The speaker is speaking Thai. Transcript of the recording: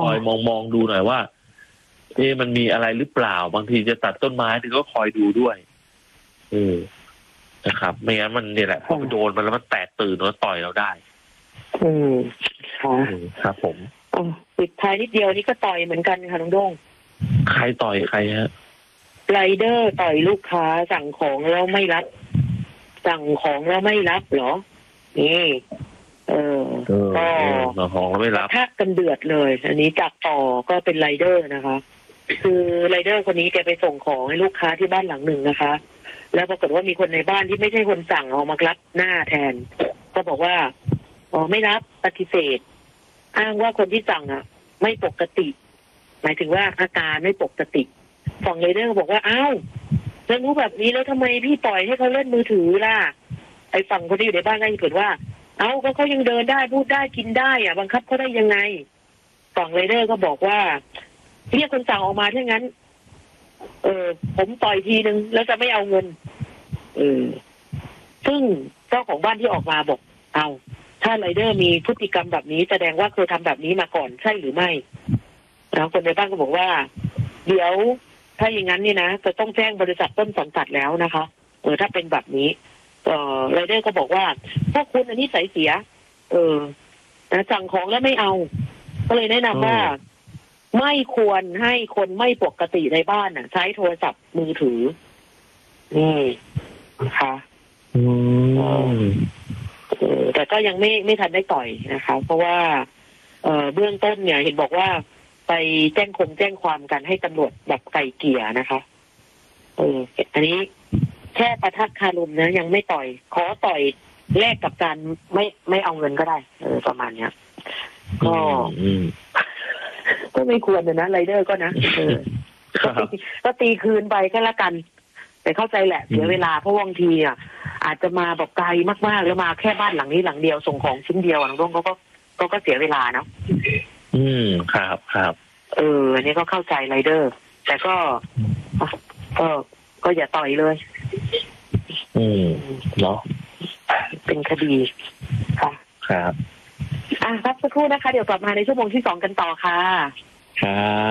คอยมองดูหน่อยว่ามันมีอะไรหรือเปล่าบางทีจะตัดต้นไม้ก็คอยดูด้วยนะครับไม่งั้นมันเนี่ยแหละพอไปโดนมันแล้วมันแตกตื่นแล้วต่อยเราได้ครับผมปิดท้ายนิดเดียวนี่ก็ต่อยเหมือนกันค่ะน้องโด่งใครต่อยใครฮะไรเดอร์ต่อยลูกค้าสั่งของแล้วไม่รับสั่งของแล้วไม่รับเหรอนี่ก็ของแล้วไม่รับทักกันเดือดเลยอันนี้จากต่อก็เป็นไรเดอร์นะคะคือไรเดอร์คนนี้แกไปส่งของให้ลูกค้าที่บ้านหลังหนึ่งนะคะแล้วปรากฏว่ามีคนในบ้านที่ไม่ใช่คนสั่งออกมารับหน้าแทนก็บอกว่าไม่รับปฏิเสธอ้างว่าคนที่สั่งไม่ปกติหมายถึงว่าอาการไม่ปกติฝั่งไรเดอร์บอกว่าอ้าวแล้วรู้แบบนี้แล้วทำไมพี่ปล่อยให้เขาเล่นมือถือล่ะไอ้ฝั่งคนที่อยู่ในบ้านก็เกิดว่าก็เขายังเดินได้พูดได้กินได้บังคับเขาได้ยังไงฝั่งไรเดอร์ก็บอกว่าเรียกคนสั่งออกมาถ้างั้นผมต่อยทีนึงแล้วจะไม่เอาเงินซึ่งเจ้าของบ้านที่ออกมาบอกถ้าไรเดอร์มีพฤติกรรมแบบนี้แสดงว่าเคยทำแบบนี้มาก่อนใช่หรือไม่แล้วคนในบ้านก็บอกว่าเดี๋ยวถ้าอย่างนั้นนี่นะจะต้องแจ้งบริษัทต้นสังกัดแล้วนะคะถ้าเป็นแบบนี้ไรเดอร์ก็บอกว่าพวกคุณอันนี้ใส่เสียสั่งของแล้วไม่เอาก็เลยแนะนำว่าไม่ควรให้คนไม่ปกติในบ้านใช้โทรศัพท์มือถือค่ะแต่ก็ยังไม่ทันได้ต่อยนะคะเพราะว่าเบื้องต้นเนี่ยเห็นบอกว่าไปแจ้งความกันให้ตำรวจแบบไกลเกลี่ยนะคะอันนี้แค่ประทักคารมนะยังไม่ต่อยขอต่อยแลกกับการไม่เอาเงินก็ได้ประมาณเนี้ยก็ไม่ควรนะไรเดอร์ก็นะก็ตีคืนไปก็แล้วกันแต่เข้าใจแหละเสียเวลาเพราะบางทีอาจจะมาแบบไกลมากๆแล้วมาแค่บ้านหลังนี้หลังเดียวส่งของชิ้นเดียวน้องก็เสียเวลาเนาะครับอันนี้ก็เข้าใจไรเดอร์แต่ก็อย่าต่อยเลยเนาะเป็นคดีค่ะครับพักสักครู่นะคะเดี๋ยวกลับมาในชั่วโมงที่2กันต่อค่ะครับ